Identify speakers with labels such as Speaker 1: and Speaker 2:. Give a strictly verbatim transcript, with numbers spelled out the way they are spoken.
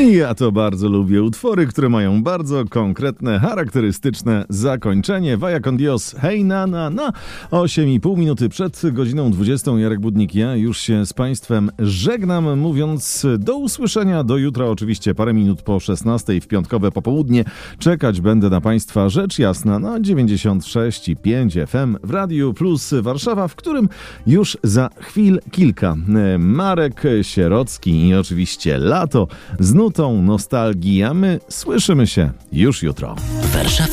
Speaker 1: Ja to bardzo lubię utwory, które mają bardzo konkretne, charakterystyczne zakończenie. Vaya con Dios, hej na na na. osiem i pół minuty przed godziną dwudziestą. Jarek Budnik, ja już się z Państwem żegnam, mówiąc do usłyszenia do jutra. Oczywiście parę minut po szesnastej w piątkowe popołudnie. Czekać będę na Państwa, rzecz jasna, na dziewięćdziesiąt sześć i pięć F M w Radiu Plus Warszawa, w którym już za chwil kilka. Marek Sierocki i oczywiście lato z nutą nostalgii, a my słyszymy się już jutro.
Speaker 2: Warszawa.